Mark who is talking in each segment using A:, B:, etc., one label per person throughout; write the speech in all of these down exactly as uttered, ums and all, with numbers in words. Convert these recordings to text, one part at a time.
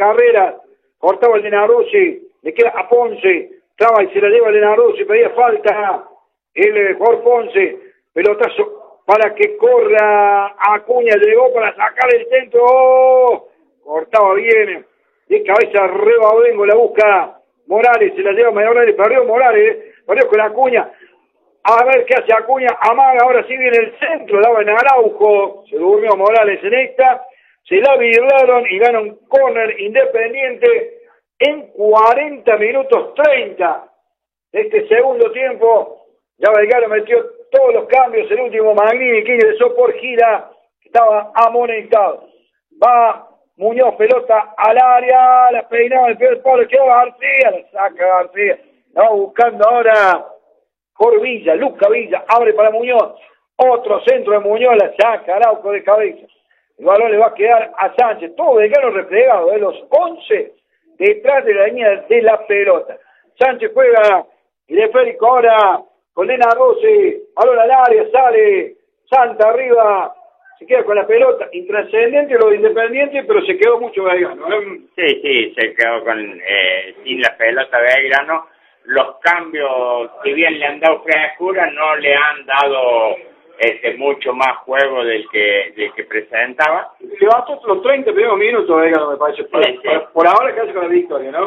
A: carrera, cortaba el de Naruzzi, le queda a Ponce, traba y se la lleva el de Naruzzi, pedía falta el eh, jugador Ponce, pelotazo para que corra Acuña, llegó para sacar el centro, ¡oh! Cortaba bien, de cabeza Rebavengo, la busca Morales, se la lleva Morales, perdió Morales, perdió con Acuña, a ver qué hace Acuña, amaga, ahora sí viene el centro, daba en Araujo, se durmió Morales en esta, se la virlaron y gana un córner Independiente en cuarenta minutos treinta. Este segundo tiempo, ya Belgrano metió todos los cambios, el último Magnini que ingresó por gira, estaba amonestado. Va Muñoz, pelota al área, la peinaba el primer palo, quedó García, la saca García, la va buscando ahora por Villa, Luca Villa, abre para Muñoz, otro centro de Muñoz, la saca Araujo de cabeza. El balón le va a quedar a Sánchez, todo Belgrano replegado, de los once detrás de la línea de la pelota. Sánchez juega y de Férico ahora con Lena Rossi, balón al área, sale Santa arriba, se queda con la pelota, intrascendente lo de Independiente, pero se quedó mucho Belgrano. ¿eh?
B: Sí, sí, se quedó con eh, sin la pelota Belgrano. Los cambios, si bien le han dado frescura, no le han dado este mucho más juego del que del que presentaba.
A: Le bastó los treinta primeros minutos Belgrano, me parece, por,
B: sí, sí.
A: por, por ahora casi con la victoria, ¿no?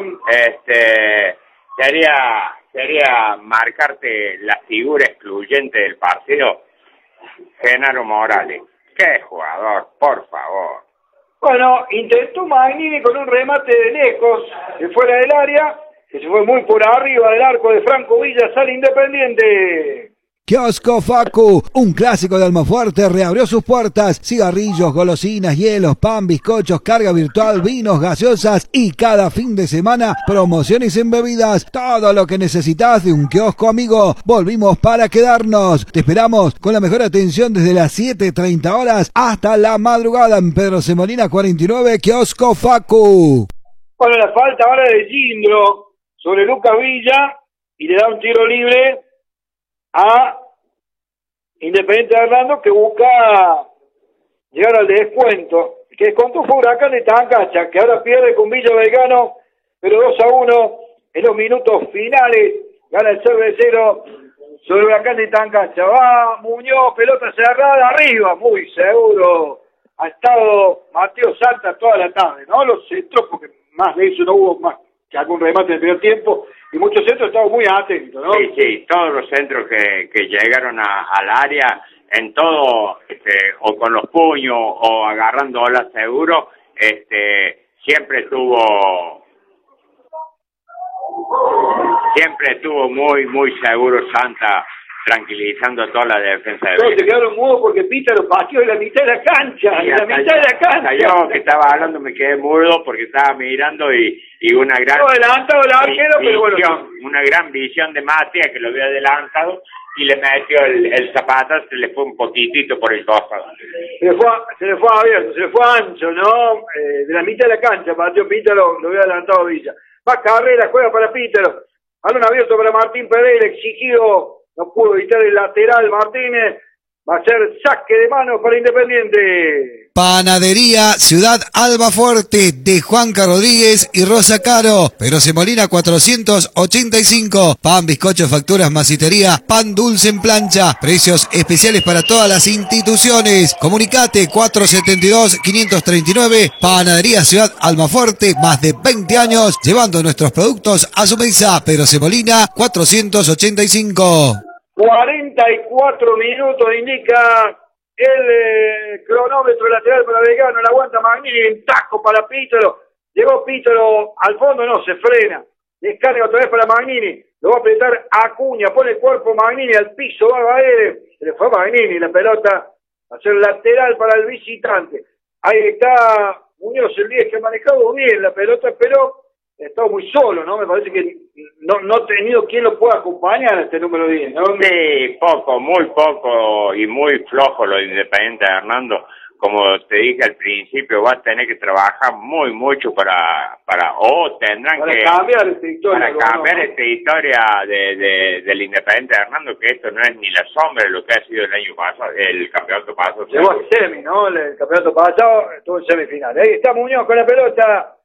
B: Este, sería, sería marcarte la figura excluyente del partido, Genaro Morales. ¡Qué jugador, por favor!
A: Bueno, intentó Magnini con un remate de lejos, de fuera del área, que se fue muy por arriba del arco de Franco Villa, sale Independiente.
C: Kiosco Facu, un clásico de Almafuerte, reabrió sus puertas. Cigarrillos, golosinas, hielos, pan, bizcochos, carga virtual, vinos, gaseosas y cada fin de semana promociones en bebidas. Todo lo que necesitas de un kiosco amigo. Volvimos para quedarnos. Te esperamos con la mejor atención desde las siete treinta horas hasta la madrugada en Pedro Semolina cuarenta y nueve, Kiosco Facu.
A: Bueno, la falta ahora de Gindro sobre Lucas Villa y le da un tiro libre a Independiente de Hernando, que busca llegar al descuento. El que descontó fue Huracán de Tancacha, que ahora pierde con Villa Belgrano, pero dos a uno en los minutos finales. Gana el cervecero sobre Huracán de Tancacha. Va Muñoz, pelota cerrada arriba, muy seguro. Ha estado Mateo Santa toda la tarde, ¿no? Los centros, porque más de eso no hubo más que algún remate en el primer tiempo, y muchos centros estaban muy atentos, ¿no?
B: Sí, sí, todos los centros que, que llegaron a, al área, en todo, este, o con los puños, o agarrándola seguro, este, siempre estuvo, siempre estuvo muy, muy seguro Santa, tranquilizando a toda la defensa de
A: Belgrano. Se quedaron mudos porque Pita lo pateó en la mitad de la cancha, en la mitad de la cancha.
B: Yo que estaba hablando me quedé mudo porque estaba mirando y, y una gran...
A: No, adelantado el arquero, pero bueno.
B: Una gran visión de Matías que lo había adelantado y le metió el, el zapatazo, se le fue un poquitito por el costado.
A: Se le fue, se le fue abierto, se le fue ancho, ¿no? Eh, de la mitad de la cancha, pateó Pítalo, lo había adelantado Villa. Va Carrera, juega para Pítalo. Balón abierto para Martín Pereira, exigido. No pudo evitar el lateral Martínez. Va a ser saque de mano para Independiente.
C: Panadería Ciudad Almafuerte de Juanca Rodríguez y Rosa Caro. Pedro Semolina cuatrocientos ochenta y cinco. Pan, bizcocho, facturas, masitería, pan dulce en plancha. Precios especiales para todas las instituciones. Comunicate cuatrocientos setenta y dos, quinientos treinta y nueve. Panadería Ciudad Almafuerte. Más de veinte años llevando nuestros productos a su mesa. Pedro Semolina cuatrocientos ochenta y cinco.
A: cuarenta y cuatro minutos indica el eh, cronómetro lateral para Belgrano, la aguanta Magnini, en tajo para Pítalo, llegó Pítalo al fondo, no, se frena, descarga otra vez para Magnini, lo va a apretar Acuña, pone el cuerpo Magnini al piso, va a Baere, se le fue a Magnini, la pelota va a ser lateral para el visitante, ahí está Muñoz, el diez que ha manejado bien la pelota, pero está muy solo, ¿no? Me parece que no, no ha tenido quien lo pueda acompañar a este número diez, ¿no?
B: Sí, poco, muy poco y muy flojo lo de Independiente de Hernando. Como te dije al principio, va a tener que trabajar muy mucho para, para o tendrán
A: para
B: que...
A: cambiar esta historia.
B: Para cambiar
A: ¿no?
B: esta historia de, de, del Independiente de Hernando, que esto no es ni la sombra de lo que ha sido el año pasado, el campeonato pasado.
A: Llegó al semi, ¿no? El campeonato pasado estuvo en semifinal. Ahí está Muñoz con la pelota.